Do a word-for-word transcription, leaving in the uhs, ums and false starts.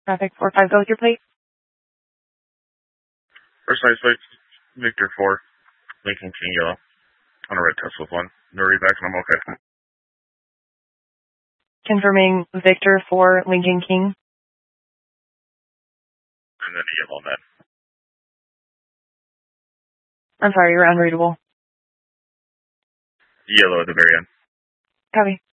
Traffic four five, go with your plate. First size plate, Victor four, Lincoln King Yellow. On a red test with one. No readback and I'm okay. Confirming Victor four, Lincoln King. And then a yellow net. I'm sorry, you're unreadable. Yellow at the very end. Copy.